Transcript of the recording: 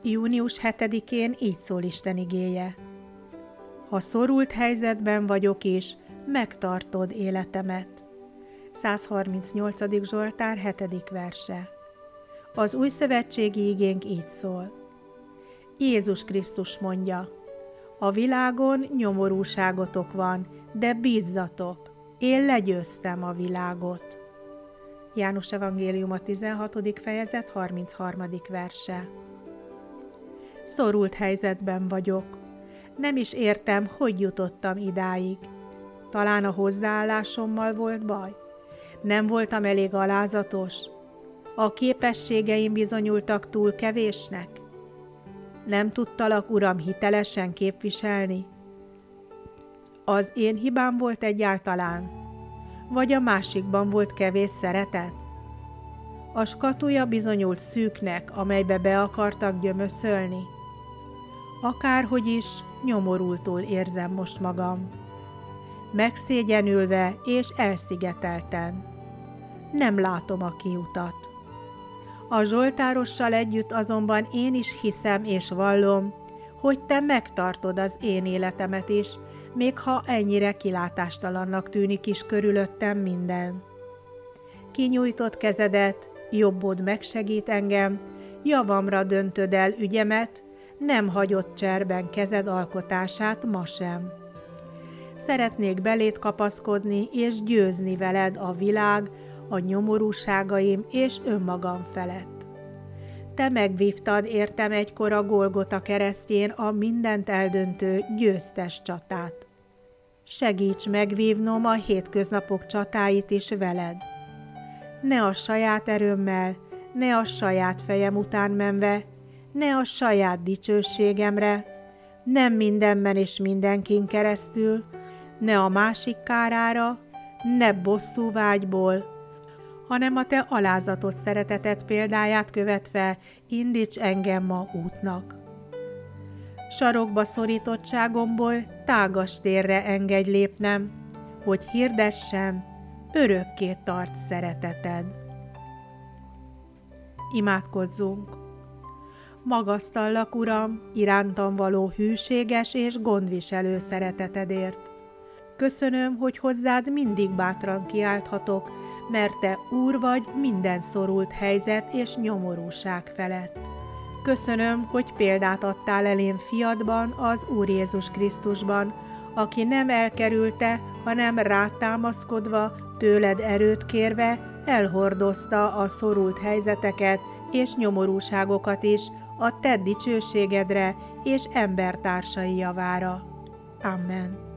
Június 7-én így szól Isten igéje. Ha szorult helyzetben vagyok is, megtartod életemet. 138. Zsoltár 7. verse. Az újszövetségi igénk így szól. Jézus Krisztus mondja, a világon nyomorúságotok van, de bízzatok, én legyőztem a világot. János evangéliuma 16. fejezet 33. verse. Szorult helyzetben vagyok. Nem is értem, hogy jutottam idáig. Talán a hozzáállásommal volt baj? Nem voltam elég alázatos? A képességeim bizonyultak túl kevésnek? Nem tudtalak, Uram, hitelesen képviselni? Az én hibám volt egyáltalán? Vagy a másikban volt kevés szeretet? A skatuja bizonyult szűknek, amelybe be akartak gyömöszölni? Akárhogy is, nyomorultul érzem most magam. Megszégyenülve és elszigetelten. Nem látom a kiutat. A zsoltárossal együtt azonban én is hiszem és vallom, hogy te megtartod az én életemet is, még ha ennyire kilátástalannak tűnik is körülöttem minden. Kinyújtott kezedet, jobbod megsegít engem, javamra döntöd el ügyemet, nem hagyott cserben kezed alkotását ma sem. Szeretnék beléd kapaszkodni és győzni veled a világ, a nyomorúságaim és önmagam felett. Te megvívtad értem egykor a Golgota keresztjén a mindent eldöntő győztes csatát. Segíts megvívnom a hétköznapok csatáit is veled. Ne a saját erőmmel, ne a saját fejem után menve, ne a saját dicsőségemre, nem mindenben és mindenkin keresztül, ne a másik kárára, ne bosszúvágyból, hanem a te alázatos szereteted példáját követve indíts engem ma útnak. Sarokba szorítottságomból tágas térre engedj lépnem, hogy hirdessem, örökké tart szereteted. Imádkozzunk! Magasztallak, Uram, irántam való hűséges és gondviselő szeretetedért. Köszönöm, hogy hozzád mindig bátran kiálthatok, mert te Úr vagy minden szorult helyzet és nyomorúság felett. Köszönöm, hogy példát adtál elém fiadban, az Úr Jézus Krisztusban, aki nem elkerülte, hanem rád támaszkodva, tőled erőt kérve, elhordozta a szorult helyzeteket és nyomorúságokat is a te dicsőségedre és embertársai javára. Amen.